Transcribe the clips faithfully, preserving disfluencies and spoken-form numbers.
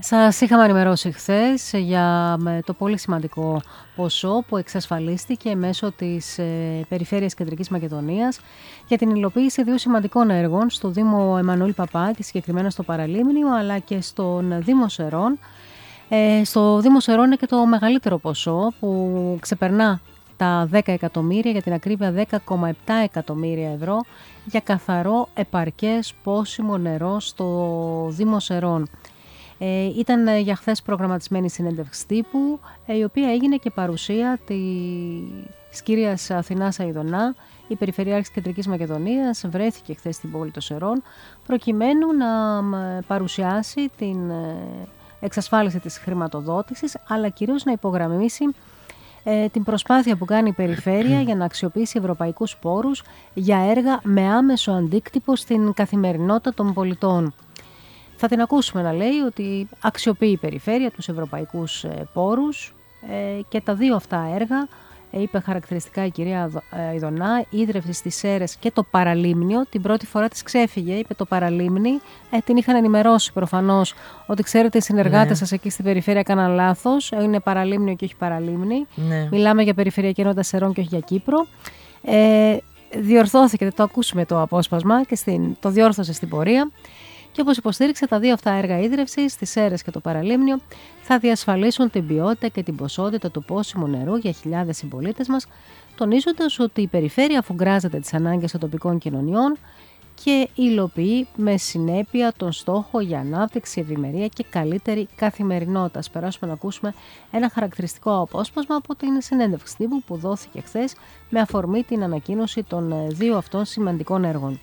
Σας είχαμε ενημερώσει χθες για το πολύ σημαντικό ποσό που εξασφαλίστηκε μέσω της ε, Περιφέρειας Κεντρικής Μακεδονίας για την υλοποίηση δύο σημαντικών έργων στο Δήμο Εμμανουήλ Παπά και συγκεκριμένα στο Παραλίμνιο, αλλά και στον Δήμο Σερών. Ε, στο Δήμο Σερών είναι και το μεγαλύτερο ποσό που ξεπερνά τα δέκα εκατομμύρια, για την ακρίβεια δέκα κόμμα επτά εκατομμύρια ευρώ για καθαρό επαρκές πόσιμο νερό στο Δήμο Σερών. Ε, ήταν για χθες προγραμματισμένη συνέντευξη τύπου, ε, η οποία έγινε και παρουσία της κυρίας Αθηνάς Αηδονά. Η Περιφερειάρχης Κεντρικής Μακεδονίας βρέθηκε χθες στην πόλη των Σερών προκειμένου να παρουσιάσει την εξασφάλιση της χρηματοδότησης, αλλά κυρίως να υπογραμμίσει ε, την προσπάθεια που κάνει η Περιφέρεια για να αξιοποιήσει ευρωπαϊκούς πόρους για έργα με άμεσο αντίκτυπο στην καθημερινότητα των πολιτών. Θα την ακούσουμε να λέει ότι αξιοποιεί η Περιφέρεια τους ευρωπαϊκούς πόρους ε, και τα δύο αυτά έργα, ε, είπε χαρακτηριστικά η κυρία Αηδονά, ίδρυυση στις Σέρρες και το Παραλίμνιο. Την πρώτη φορά της ξέφυγε, είπε το Παραλίμνη, ε, την είχαν ενημερώσει προφανώς ότι ξέρετε οι συνεργάτες ναι. σας εκεί στην Περιφέρεια έκαναν λάθος, είναι Παραλίμνιο και όχι Παραλίμνη, ναι. μιλάμε για Περιφερειακή Ενότητα Σερών και όχι για Κύπρο. Ε, διορθώθηκε, το ακούσουμε το απόσπασμα και στην, το διόρθωσε στην πορεία. Και όπως υποστήριξε, τα δύο αυτά έργα ίδρυυσης, στις Σέρρες και το Παραλίμνιο, θα διασφαλίσουν την ποιότητα και την ποσότητα του πόσιμου νερού για χιλιάδες συμπολίτες μας, τονίζοντας ότι η Περιφέρεια αφουγκράζεται τις ανάγκες των τοπικών κοινωνιών και υλοποιεί με συνέπεια τον στόχο για ανάπτυξη, ευημερία και καλύτερη καθημερινότητα. Ας περάσουμε να ακούσουμε ένα χαρακτηριστικό απόσπασμα από την συνέντευξη τύπου που δόθηκε χθες με αφορμή την ανακοίνωση των δύο αυτών σημαντικών έργων.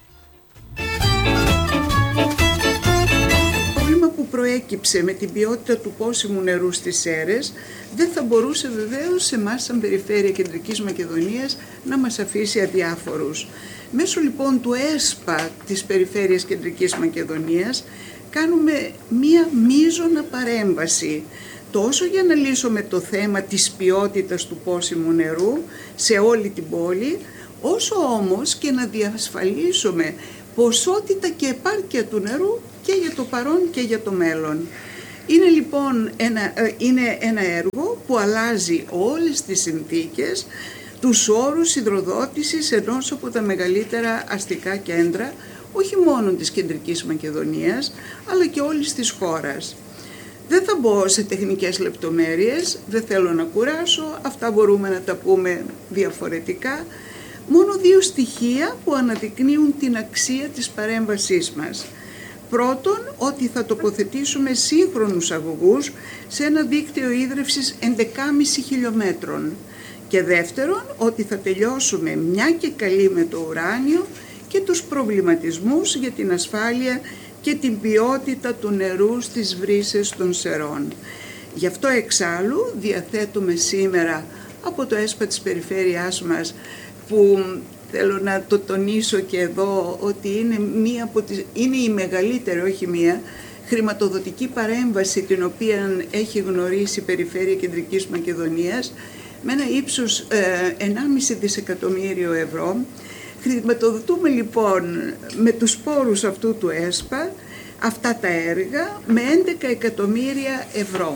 Που προέκυψε με την ποιότητα του πόσιμου νερού στις Σέρρες δεν θα μπορούσε βεβαίως σε εμάς σαν Περιφέρεια Κεντρικής Μακεδονίας να μας αφήσει αδιάφορους. Μέσω λοιπόν του ΕΣΠΑ της Περιφέρειας Κεντρικής Μακεδονίας κάνουμε μία μείζωνα παρέμβαση τόσο για να λύσουμε το θέμα της ποιότητας του πόσιμου νερού σε όλη την πόλη, όσο όμως και να διασφαλίσουμε ποσότητα και επάρκεια του νερού και για το παρόν και για το μέλλον. Είναι λοιπόν ένα, είναι ένα έργο που αλλάζει όλες τις συνθήκες, τους όρους υδροδότησης ενός από τα μεγαλύτερα αστικά κέντρα, όχι μόνο της Κεντρικής Μακεδονίας, αλλά και όλης της χώρας. Δεν θα μπω σε τεχνικές λεπτομέρειες, δεν θέλω να κουράσω, αυτά μπορούμε να τα πούμε διαφορετικά. Μόνο δύο στοιχεία που αναδεικνύουν την αξία της παρέμβασής μας. Πρώτον, ότι θα τοποθετήσουμε σύγχρονους αγωγούς σε ένα δίκτυο ίδρυυσης έντεκα κόμμα πέντε χιλιόμετρων. Και δεύτερον, ότι θα τελειώσουμε μια και καλή με το ουράνιο και τους προβληματισμούς για την ασφάλεια και την ποιότητα του νερού στις βρύσες των Σερών. Γι' αυτό εξάλλου διαθέτουμε σήμερα από το ΕΣΠΑ της περιφέρειάς μας, που θέλω να το τονίσω και εδώ ότι είναι, μία από τις, είναι η μεγαλύτερη, όχι μία, χρηματοδοτική παρέμβαση την οποία έχει γνωρίσει η Περιφέρεια Κεντρικής Μακεδονίας με ένα ύψος ε, ενάμιση δισεκατομμύριο ευρώ. Χρηματοδοτούμε λοιπόν με τους πόρους αυτού του ΕΣΠΑ αυτά τα έργα με έντεκα εκατομμύρια ευρώ.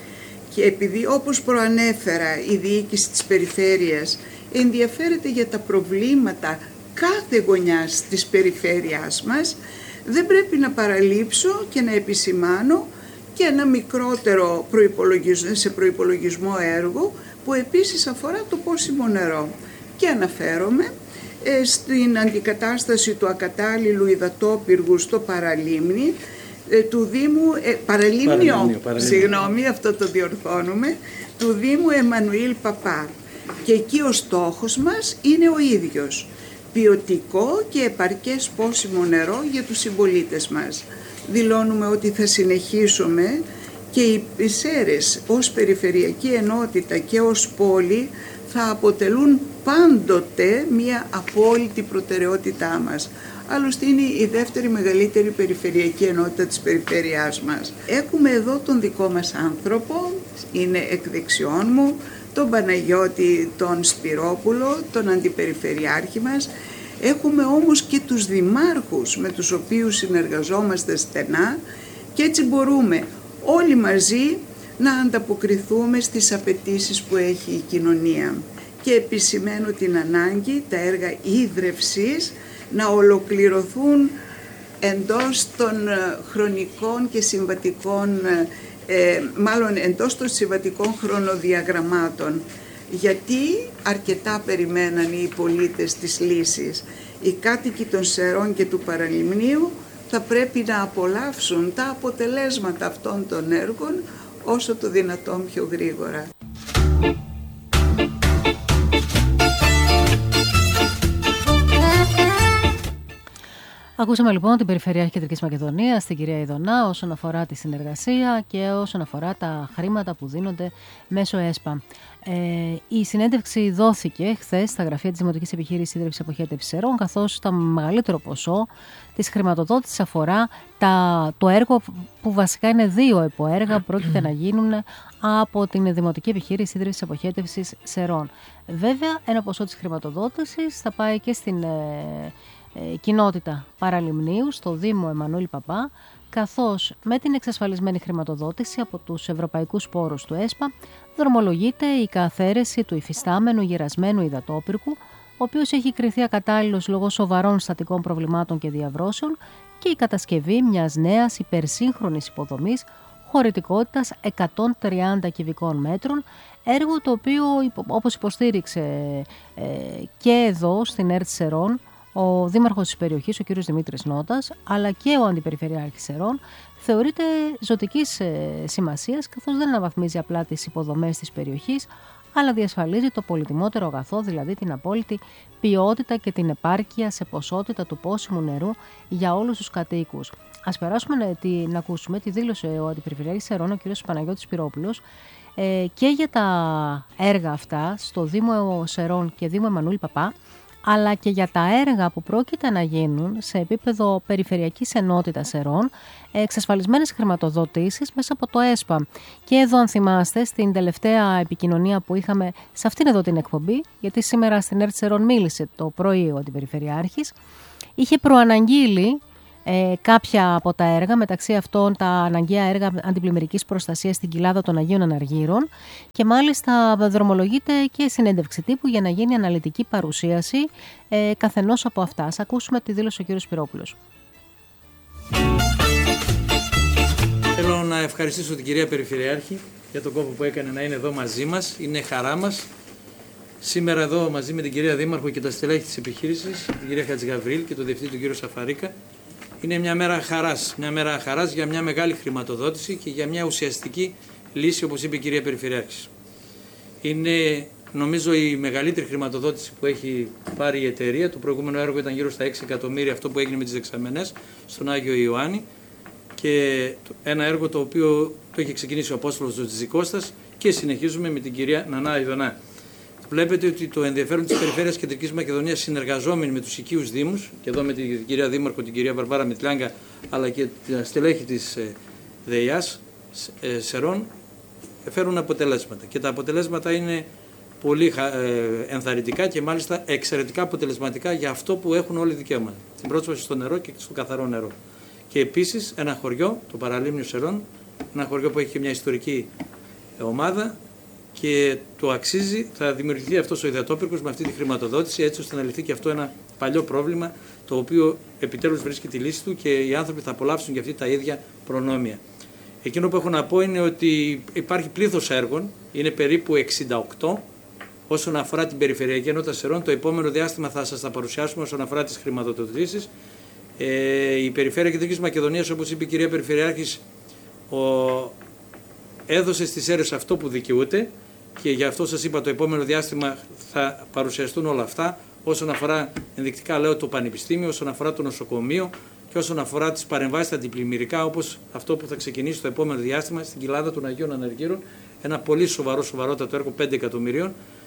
Και επειδή όπως προανέφερα η διοίκηση της περιφέρειας ενδιαφέρεται για τα προβλήματα κάθε γωνιάς της περιφέρειάς μας, δεν πρέπει να παραλείψω και να επισημάνω και ένα μικρότερο προϋπολογισμό, σε προϋπολογισμό έργο που επίσης αφορά το πόσιμο νερό. Και αναφέρομαι ε, στην αντικατάσταση του ακατάλληλου υδατόπυργου στο Παραλίμνη, ε, του Δήμου, ε, Παραλίμνιο, Παραλίμνιο, Παραλίμνιο. Συγγνώμη, αυτό το διορθώνουμε, του Δήμου Εμμανουήλ Παπά. Και εκεί ο στόχος μας είναι ο ίδιος, ποιοτικό και επαρκές πόσιμο νερό για τους συμπολίτες μας. Δηλώνουμε ότι θα συνεχίσουμε και οι Σέρρες ως περιφερειακή ενότητα και ως πόλη θα αποτελούν πάντοτε μια απόλυτη προτεραιότητά μας. Άλλωστε είναι η δεύτερη μεγαλύτερη περιφερειακή ενότητα της περιφέρειάς μας. Έχουμε εδώ τον δικό μας άνθρωπο, είναι εκ δεξιών μου, τον Παναγιώτη τον Σπυρόπουλο, τον αντιπεριφερειάρχη μας. Έχουμε όμως και τους δημάρχους με τους οποίους συνεργαζόμαστε στενά και έτσι μπορούμε όλοι μαζί να ανταποκριθούμε στις απαιτήσεις που έχει η κοινωνία. Και επισημαίνω την ανάγκη τα έργα ίδρευσης να ολοκληρωθούν εντός των χρονικών και συμβατικών, ε, μάλλον εντός των συμβατικών χρονοδιαγραμμάτων, γιατί αρκετά περιμέναν οι πολίτες της λύσης. Οι κάτοικοι των Σερών και του Παραλιμνίου θα πρέπει να απολαύσουν τα αποτελέσματα αυτών των έργων όσο το δυνατόν πιο γρήγορα. Ακούσαμε λοιπόν την Περιφερειάρχη Κεντρικής Μακεδονίας, την κυρία Ιδωνά, όσον αφορά τη συνεργασία και όσον αφορά τα χρήματα που δίνονται μέσω ΕΣΠΑ. Ε, η συνέντευξη δόθηκε χθες στα γραφεία της Δημοτικής Επιχείρησης Ίδρυυσης Αποχέτευσης Σερών, καθώς το μεγαλύτερο ποσό της χρηματοδότησης αφορά τα, το έργο που βασικά είναι δύο υποέργα που πρόκειται να γίνουν από την Δημοτική Επιχείρηση Ίδρυυσης Αποχέτευσης Σερών. Βέβαια, ένα ποσό της χρηματοδότησης θα πάει και στην ε, ε, κοινότητα Παραλιμνίου, στο Δήμο Εμμανουήλ Παπά, καθώς με την εξασφαλισμένη χρηματοδότηση από τους ευρωπαϊκούς πόρους του ΕΣΠΑ δρομολογείται η καθαίρεση του υφιστάμενου γερασμένου υδατόπυρκου, ο οποίος έχει κριθεί ακατάλληλος λόγω σοβαρών στατικών προβλημάτων και διαβρώσεων, και η κατασκευή μιας νέας υπερσύγχρονης υποδομής χωρητικότητας εκατόν τριάντα κυβικών μέτρων, έργο το οποίο, όπως υποστήριξε ε, και εδώ στην ΕΡΤ Σερών ο δήμαρχος της περιοχής, ο κ. Δημήτρης Νότας, αλλά και ο αντιπεριφερειάρχης Σερών, θεωρείται ζωτικής σημασίας, καθώς δεν αναβαθμίζει απλά τις υποδομές της περιοχής, αλλά διασφαλίζει το πολυτιμότερο αγαθό, δηλαδή την απόλυτη ποιότητα και την επάρκεια σε ποσότητα του πόσιμου νερού για όλους τους κατοίκους. Ας περάσουμε να ακούσουμε τι δήλωσε ο αντιπεριφερειάρχης Σερών, ο κ. Παναγιώτης Πυρόπουλος, ε, και για τα έργα αυτά στο Δήμο Σερών και Δήμο Εμμανουήλ Παπά, αλλά και για τα έργα που πρόκειται να γίνουν σε επίπεδο Περιφερειακής Ενότητας Σερών, εξασφαλισμένες χρηματοδοτήσεις μέσα από το ΕΣΠΑ. Και εδώ, αν θυμάστε, στην τελευταία επικοινωνία που είχαμε σε αυτήν εδώ την εκπομπή, γιατί σήμερα στην ΕΡΤ Σερών μίλησε το πρωί ο αντιπεριφερειάρχης, είχε προαναγγείλει Ε, κάποια από τα έργα, μεταξύ αυτών τα αναγκαία έργα αντιπλημμυρικής προστασίας στην κοιλάδα των Αγίων Αναργύρων, και μάλιστα δρομολογείται και συνέντευξη τύπου για να γίνει αναλυτική παρουσίαση ε, καθενός από αυτά. Ας ακούσουμε τη δήλωση ο κ. Σπυρόπουλος. Θέλω να ευχαριστήσω την κυρία Περιφερειάρχη για τον κόπο που έκανε να είναι εδώ μαζί μας. Είναι χαρά μας. Σήμερα εδώ μαζί με την κυρία Δήμαρχο και τα στελέχη της επιχείρησης, την κυρία Χατζηγαβρίλ και τον διευθυντή τον κύριο Σαφαρίκα, είναι μια μέρα χαράς. Μια μέρα χαράς για μια μεγάλη χρηματοδότηση και για μια ουσιαστική λύση, όπως είπε η κυρία Περιφερειάρχη. Είναι, νομίζω, η μεγαλύτερη χρηματοδότηση που έχει πάρει η εταιρεία. Το προηγούμενο έργο ήταν γύρω στα έξι εκατομμύρια, αυτό που έγινε με τις δεξαμενές στον Άγιο Ιωάννη. Και ένα έργο το οποίο το έχει ξεκινήσει ο Απόστολος Ζωτζικώστας και συνεχίζουμε με την κυρία Νανά Ιδωνά. Βλέπετε ότι το ενδιαφέρον της Περιφέρειας Κεντρικής Μακεδονίας, συνεργαζόμενοι με τους οικείους δήμους, και εδώ με την κυρία Δήμαρχο, την κυρία Βαρβάρα Μητλάγκα, αλλά και τα στελέχη της ΔΕΙΑΣ Σερών, φέρουν αποτελέσματα. Και τα αποτελέσματα είναι πολύ ενθαρρυντικά και μάλιστα εξαιρετικά αποτελεσματικά για αυτό που έχουν όλοι δικαίωμα, την πρόσβαση στο νερό και στο καθαρό νερό. Και επίσης ένα χωριό, το Παραλίμνιο Σερών, ένα χωριό που έχει και μια ιστορική ομάδα, και το αξίζει, θα δημιουργηθεί αυτός ο υδατόπυρκος με αυτή τη χρηματοδότηση, έτσι ώστε να λυθεί και αυτό ένα παλιό πρόβλημα, το οποίο επιτέλους βρίσκει τη λύση του και οι άνθρωποι θα απολαύσουν για αυτή τα ίδια προνόμια. Εκείνο που έχω να πω είναι ότι υπάρχει πλήθος έργων, είναι περίπου εξήντα οκτώ, όσον αφορά την Περιφερειακή Ενότητα Σερών. Το επόμενο διάστημα θα σας τα παρουσιάσουμε όσον αφορά τις χρηματοδοτήσεις. Ε, η Περιφέρεια Κεντρικής Μακεδονίας, όπως είπε η κυρία Περιφερειάρχης, ο... έδωσε στις αίρες αυτό που δικαιούται, και γι' αυτό σας είπα το επόμενο διάστημα θα παρουσιαστούν όλα αυτά, όσον αφορά, ενδεικτικά λέω, το Πανεπιστήμιο, όσον αφορά το νοσοκομείο και όσον αφορά τις παρεμβάσεις στα αντιπλημμυρικά, όπως αυτό που θα ξεκινήσει το επόμενο διάστημα στην κοιλάδα των Αγίων Αναργύρων, ένα πολύ σοβαρό, σοβαρότατο έργο πέντε εκατομμυρίων,